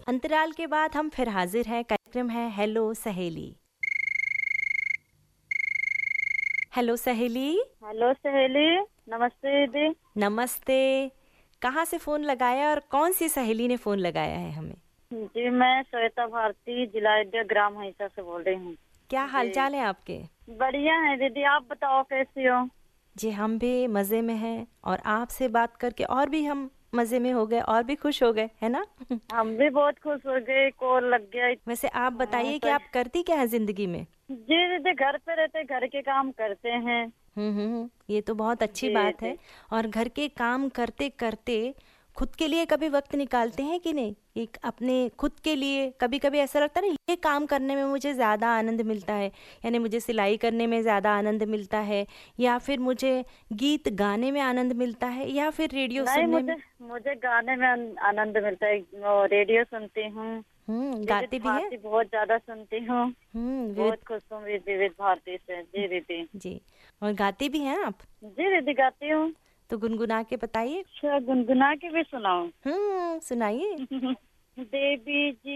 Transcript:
अंतराल के बाद हम फिर हाजिर हैं। कार्यक्रम है हेलो सहेली। हेलो सहेली। हेलो सहेली, नमस्ते दीदी। नमस्ते। कहाँ से फोन लगाया और कौन सी सहेली ने फोन लगाया है हमें? जी मैं श्वेता भारती, जिला अयोध्या, ग्राम हंसा से बोल रही हूँ। क्या जी हालचाल है आपके? बढ़िया है दीदी, आप बताओ कैसी हो? जी हम भी मज़े में हैं और आपसे बात करके और भी हम मज़े में हो गए और भी खुश हो गए, है ना? हम भी बहुत खुश हो गए, कॉल लग गया। वैसे आप हाँ बताइए कि सही। आप करती क्या है ज़िंदगी में? जी दीदी, घर पे रहते, घर के काम करते हैं। ये तो बहुत अच्छी जी बात है। जी। और घर के काम करते करते खुद के लिए कभी वक्त निकालते हैं कि नहीं? एक अपने खुद के लिए कभी कभी ऐसा लगता है ना, ये काम करने में मुझे ज़्यादा आनंद मिलता है, यानी मुझे सिलाई करने में ज़्यादा आनंद मिलता है, या फिर मुझे गीत गाने में आनंद मिलता है, या फिर रेडियो नहीं, सुनने मुझे में। मुझे गाने में आनंद मिलता है। और रेडियो सुनती हूँ। विविध गाते भी हैं? भारती बहुत ज्यादा सुनती हूँ। विविध। बहुत खुश हूँ विविध भारती से। जी दीदी। जी। और गाते भी हैं आप? जी दीदी, गाती हूँ। तो गुनगुना के बताइए। अच्छा, गुनगुना के भी सुनाऊं? सुनाइए। देवी जी